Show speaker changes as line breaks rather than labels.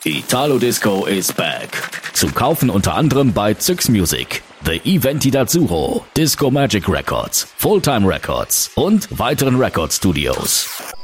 Italo Disco is back. Zu kaufen unter anderem bei Zyx Music, The Eventi d'Azzurro, Disco Magic Records, Fulltime Records und weiteren Record Studios.